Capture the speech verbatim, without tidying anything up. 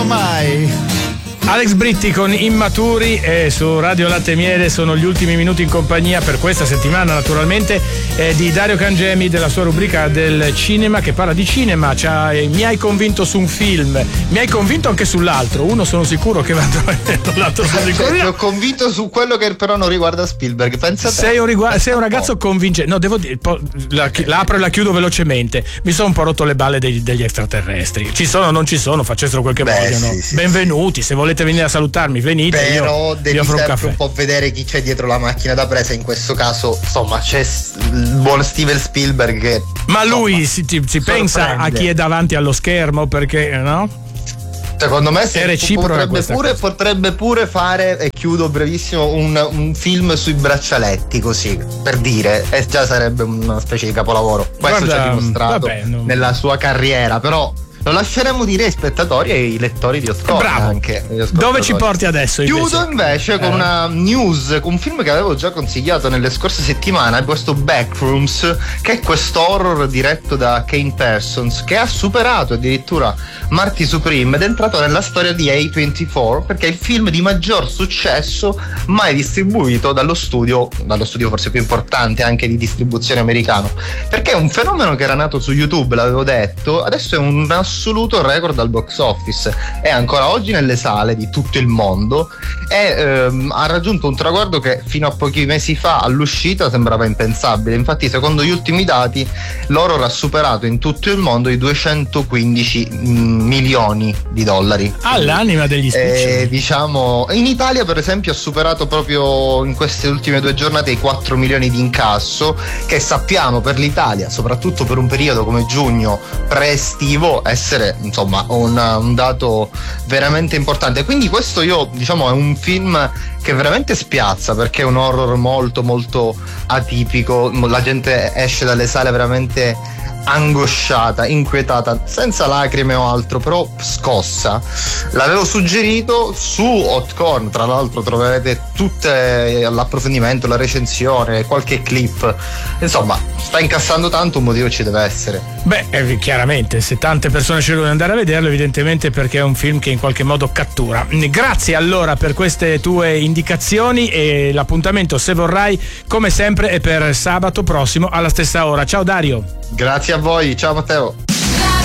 mai. Alex Britti con Immaturi e su Radio Latte e Miele sono gli ultimi minuti in compagnia per questa settimana naturalmente eh, di Dario Cangemi della sua rubrica del cinema che parla di cinema. C'ha, eh, mi hai convinto su un film, mi hai convinto anche sull'altro, uno sono sicuro che vado a vedere, l'altro sono sicuro. Ti ho convinto su quello che però non riguarda Spielberg, pensa te. Sei un, rigu- sei un ragazzo convincente, no devo dire, la, la apro e la chiudo velocemente, mi sono un po' rotto le balle degli, degli extraterrestri, ci sono o non ci sono, facessero quel che Beh, vogliono, sì, sì, benvenuti, se volete venire a salutarmi venite, però io devi vi offro un sempre caffè. un po' vedere chi c'è dietro la macchina da presa, in questo caso insomma c'è il buon Steven Spielberg che, ma lui insomma, si, si, si pensa a chi è davanti allo schermo, perché no? Secondo me è reciproca potrebbe pure, potrebbe pure fare, e chiudo brevissimo, un, un film sui braccialetti, così per dire, e già sarebbe una specie di capolavoro. Questo Guarda, ci ha dimostrato vabbè, non... nella sua carriera, però lo lasceremo dire ai spettatori e ai lettori di Oscorra. Bravo. Anche dove ci porti adesso invece? Chiudo invece con eh. una news, con un film che avevo già consigliato nelle scorse settimane, questo Backrooms, che è questo horror diretto da Kane Parsons, che ha superato addirittura Marty Supreme ed è entrato nella storia di A ventiquattro, perché è il film di maggior successo mai distribuito dallo studio, dallo studio forse più importante anche di distribuzione americano, perché è un fenomeno che era nato su YouTube, l'avevo detto, adesso è un assoluto record al box office, è ancora oggi nelle sale di tutto il mondo e ehm, ha raggiunto un traguardo che fino a pochi mesi fa all'uscita sembrava impensabile. Infatti secondo gli ultimi dati l'horror ha superato in tutto il mondo i duecentoquindici mh, milioni di dollari. All'anima degli spiccioli. Eh, diciamo in Italia per esempio ha superato proprio in queste ultime due giornate i quattro milioni di incasso, che sappiamo per l'Italia, soprattutto per un periodo come giugno pre-estivo, essere insomma un, un dato veramente importante. Quindi questo, io diciamo, è un film che veramente spiazza, perché è un horror molto molto atipico, la gente esce dalle sale veramente angosciata, inquietata, senza lacrime o altro, però scossa. L'avevo suggerito su Hotcorn, tra l'altro troverete tutte l'approfondimento, la recensione, qualche clip, insomma sta incassando tanto, un motivo ci deve essere. Beh, eh, chiaramente se tante persone scelgono di andare a vederlo, evidentemente perché è un film che in qualche modo cattura. Grazie allora per queste tue indicazioni, e l'appuntamento, se vorrai, come sempre è per sabato prossimo alla stessa ora. Ciao Dario. Grazie a voi, ciao Matteo.